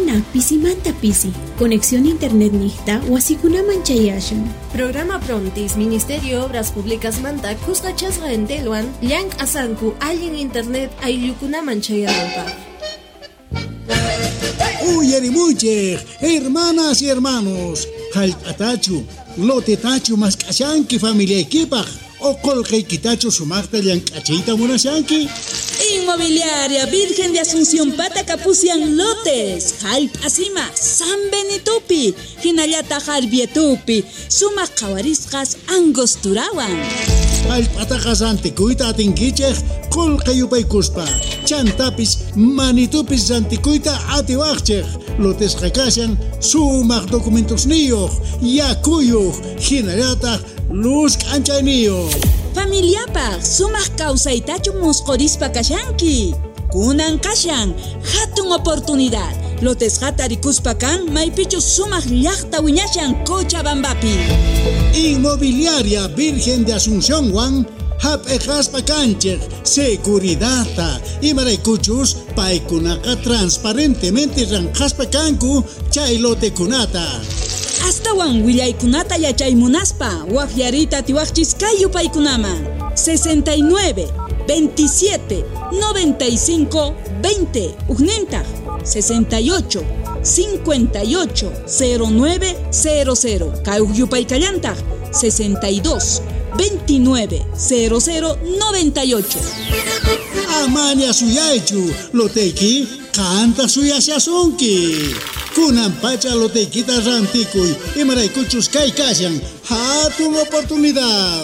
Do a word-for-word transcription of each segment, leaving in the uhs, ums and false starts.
Mana pisimanta pisi. Conexión internet nihta wasikunaman chayashan. Programa Prontis Ministerio Obras Públicas Manta Kusqachasqa entelwan llank asanku allin internet ayllukunaman chayananpaq. Uyarimunchik, hermanas y hermanos, hallp'atachu, lotetachu mask'ashanki familiaykipaq, o qolqaykitachu sumaqta llank'achiyta munashanki. Inmobiliaria Virgen de Asunción Pata Capucian Lotes, hallp'asima, San Benitopi, hinallata Harbietupi, sumaq qawarisqas Angosturawan. Hallp'ataqas antikuyta atinkichik, qolqayupaykuspa, chantapis manitupis antikuyta atiwaqchik, lotesqa kashan sumaq documentosniyuq, yakuyuq, hinallata luz k'anchayniyuq. Familiapaq sumaq kawsaytachu musqorispa kashanki. Kunan kashan hatun oportunidad. Lotesqata rikuspa kan maypichu sumaq llaqta wiñashan Cochabambapi. Inmobiliaria Virgen de Asunción wan hap'eqaspa kanchik seguridadta imaraykuchus paykunaqa transparentemente ranqaspa kanku chay lotekunata. Astawan willaykunata yachaymunaspa waqyarita tiwaqchis kay yupaykunaman sesenta y nueve, veintisiete, noventa y cinco, veinte ugnentaq sesenta y ocho, cincuenta y ocho, cero nueve cero cero kay yupaykallantaj sesenta y dos, veintinueve, cero cero, noventa y ocho. Amaña suyaychu loteki kanta suyasyasunki. Kunan pacha lotequita rantikuy imaraykuchus kay kashan hatun oportunidad.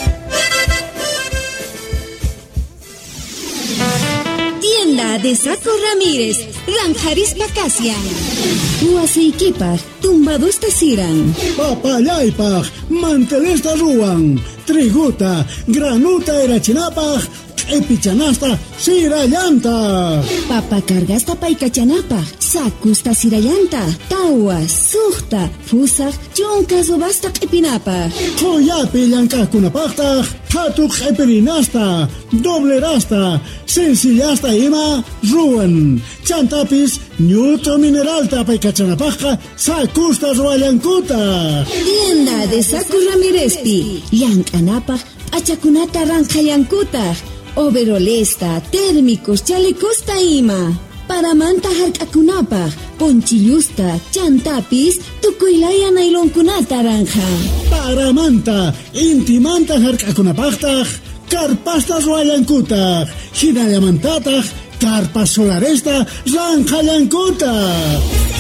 Tienda de Saco Ramírez, Ranjarispa Casian. Huasiykipaq, tumbadusta siran. Papallaypaq, mantelesta ruwan, triguta, granuta erachinapaq, epichanasta sirallanta. Papa cargasta paykachanapaq, sakusta sirallanta, tawa, suqta, fusaq, chunka subasta q'ipinapaq. Qoyapi llankakunapaqtaq, hatuq q'ipirinasta, doblerasta, sencillasta ima ruwan. Chantapis ñuto mineralta paykachanapaqqa sakusta ruwallankuta. Tienda de Saco Ramírezpi, llank'anapaq p'achakunata ranqallankutaq. Overolesta, térmicos, chalecosta ima. Paramanta hark'akunapaq, ponchillusta, chantapis, tukuylaya naylonkunata ranja. Paramanta, intimanta hark'akunapaqtaq, carpasta ruwallankutaq, hinallamantataq, carpas solaresta ranqallankutaq.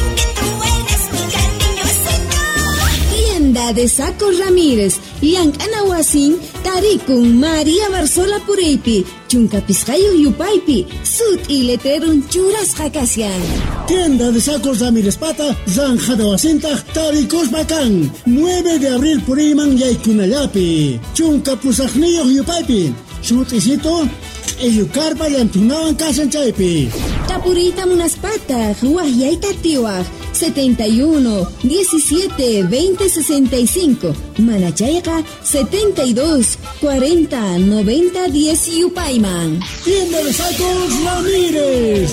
Tienda de Saco Ramírez, llank'ana wasin, tarikun María Barzola Puriypi, chunka pisqayu yupaypi, sut y letrerun churasqa kasyan. Tienda de Sacos Ramírez Pata, Zanja Wasintaj, Taricospa kan, nueve de abril Puriman Yaykunallapi, chunka pusaqniyuq yupaypi, sut'isito Eyukarpa llantunawan kasan chaypi. Tapurita munaspata, waqyayta tiwaq, setenta y uno, diecisiete, veinte, sesenta y cinco. Manachayqa, setenta y dos, cuarenta, noventa, diez yupayman. Tienda de Sacos Ramírez.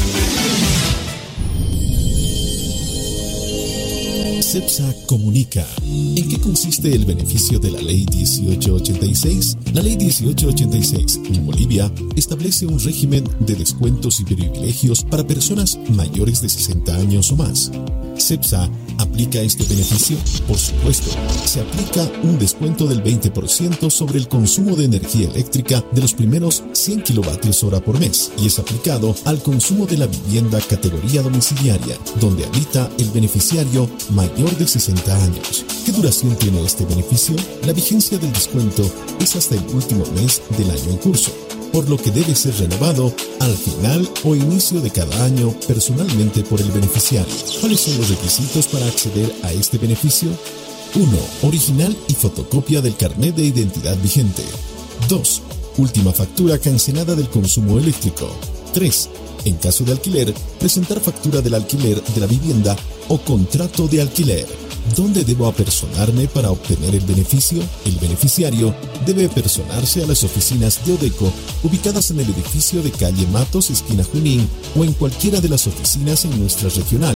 CEPSA comunica. ¿En qué consiste el beneficio de la Ley dieciocho ochenta y seis? La Ley dieciocho ochenta y seis en Bolivia establece un régimen de descuentos y privilegios para personas mayores de sesenta años o más. CEPSA aplica este beneficio. Por supuesto, se aplica un descuento del veinte por ciento sobre el consumo de energía eléctrica de los primeros cien kilovatios hora por mes y es aplicado al consumo de la vivienda categoría domiciliaria, donde habita el beneficiario mayor de sesenta años. ¿Qué duración tiene este beneficio? La vigencia del descuento es hasta el último mes del año en curso, por lo que debe ser renovado al final o inicio de cada año personalmente por el beneficiario. ¿Cuáles son los requisitos para acceder a este beneficio? uno. Original y fotocopia del carnet de identidad vigente. dos. Última factura cancelada del consumo eléctrico. tres. En caso de alquiler, presentar factura del alquiler de la vivienda o contrato de alquiler. ¿Dónde debo apersonarme para obtener el beneficio? El beneficiario debe apersonarse a las oficinas de Odeco ubicadas en el edificio de calle Matos, esquina Junín, o en cualquiera de las oficinas en nuestras regionales,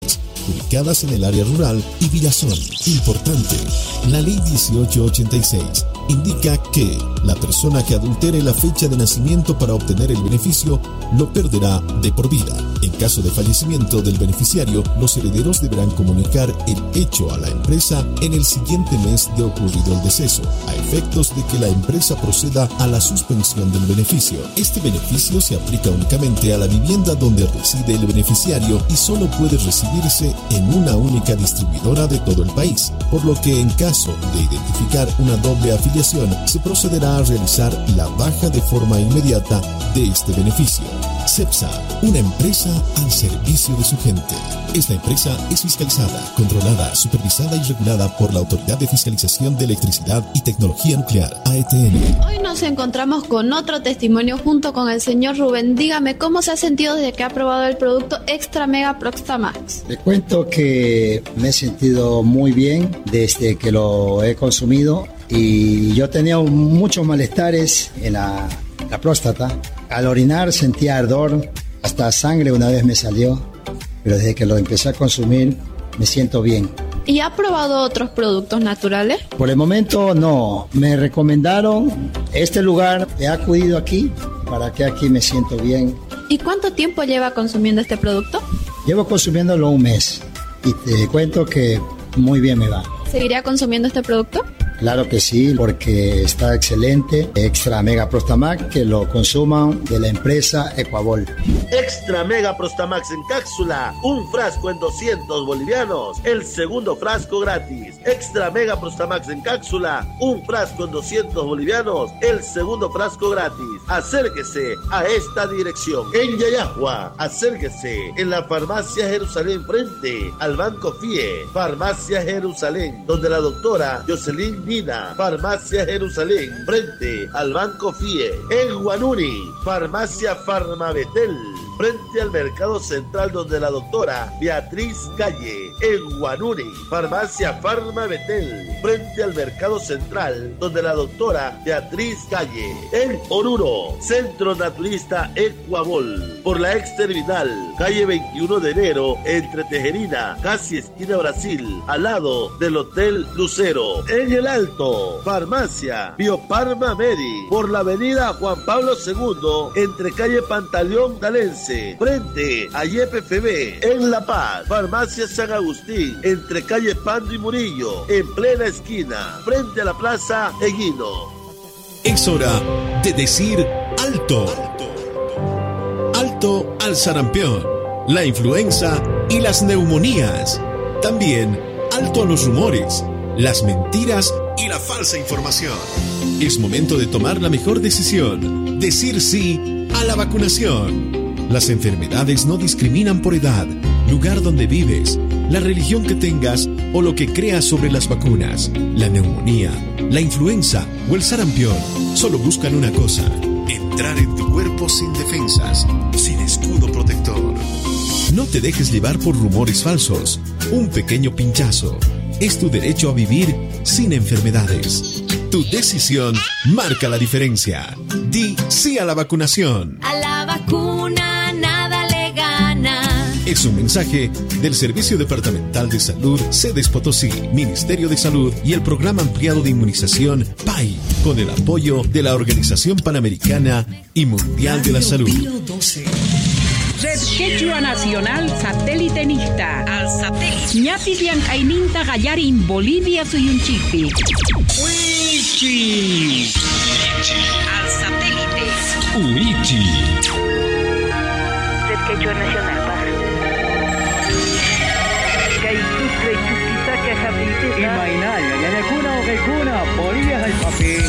ubicadas en el área rural y Villazón. Importante, la ley dieciocho ochenta y seis indica que la persona que adultere la fecha de nacimiento para obtener el beneficio lo perderá de por vida. En caso de fallecimiento del beneficiario, los herederos deberán comunicar el hecho a la empresa en el siguiente mes de ocurrido el deceso, a efectos de que la empresa proceda a la suspensión del beneficio. Este beneficio se aplica únicamente a la vivienda donde reside el beneficiario y solo puede recibirse en una única distribuidora de todo el país, por lo que en caso de identificar una doble afiliación, se procederá a realizar la baja de forma inmediata de este beneficio. CEPSA, una empresa al servicio de su gente. Esta empresa es fiscalizada, controlada, supervisada y regulada por la Autoridad de Fiscalización de Electricidad y Tecnología Nuclear, A E T N. Hoy nos encontramos con otro testimonio junto con el señor Rubén. Dígame, ¿cómo se ha sentido desde que ha probado el producto Extra Mega Proxtamax? Le cuento que me he sentido muy bien desde que lo he consumido y yo tenía muchos malestares en la, la próstata. Al orinar sentía ardor, hasta sangre una vez me salió, pero desde que lo empecé a consumir me siento bien. ¿Y ha probado otros productos naturales? Por el momento no, me recomendaron este lugar, he acudido aquí, para que aquí me siento bien. ¿Y cuánto tiempo lleva consumiendo este producto? Llevo consumiéndolo un mes y te cuento que muy bien me va. ¿Seguiría consumiendo este producto? Claro que sí, porque está excelente. Extra Mega Prostamax, que lo consuman de la empresa Ecuabol. Extra Mega Prostamax en cápsula, un frasco en doscientos bolivianos, el segundo frasco gratis. Extra Mega Prostamax en cápsula, un frasco en doscientos bolivianos, el segundo frasco gratis. Acérquese a esta dirección. En Yayahua, acérquese en la Farmacia Jerusalén frente al Banco F I E. Farmacia Jerusalén, donde la doctora Jocelyn Nina. Farmacia Jerusalén frente al Banco F I E. En Guanuni, Farmacia Farmabetel frente al Mercado Central, donde la doctora Beatriz Calle. En Guanuni, Farmacia Farmabetel frente al Mercado Central, donde la doctora Beatriz Calle. En Oruro, Centro Naturista Ecuabol, por la ex terminal, calle veintiuno de enero, entre Tejerina, casi esquina Brasil, al lado del Hotel Lucero. En El Alto, Farmacia Bioparma Medi, por la avenida Juan Pablo segundo, entre calle Pantaleón Dalense, frente a Y P F B. En La Paz, Farmacia San Agustín, entre calle Pando y Murillo, en plena esquina, frente a la Plaza Eguino. Es hora de decir alto. Alto al sarampión, la influenza y las neumonías. También alto a los rumores, las mentiras y la falsa información. Es momento de tomar la mejor decisión, decir sí a la vacunación. Las enfermedades no discriminan por edad, lugar donde vives, la religión que tengas o lo que creas sobre las vacunas. La neumonía, la influenza o el sarampión solo buscan una cosa: entrar en tu cuerpo sin defensas, sin escudo protector. No te dejes llevar por rumores falsos. Un pequeño pinchazo es tu derecho a vivir sin enfermedades. Tu decisión marca la diferencia. Di sí a la vacunación. A la vacuna nada le gana. Es un mensaje del Servicio Departamental de Salud Cedes Potosí, Ministerio de Salud y el Programa Ampliado de Inmunización P A I, con el apoyo de la Organización Panamericana y Mundial de la Salud. Red Quechua Nacional Satélite Nista. Al satélite. Ñapi Biancaininta Gallarin Bolivia Suyunchipi. Uichi. Al satélite. Uichi. Red Quechua Nacional Paz. Kaitusre Chukita Kajapitita. Imainaya, Yanakuna o Gaikuna, Bolivia al papel.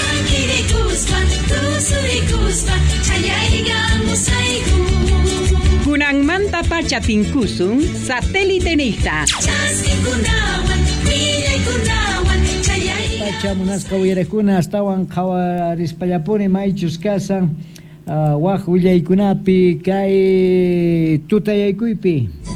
Kunang manta pacha pinkusung satélite nista. Pacha munasca uyarekuna astawan qhawarispallapuni maychus kasan waq willaykunapi kay tutayaykuypi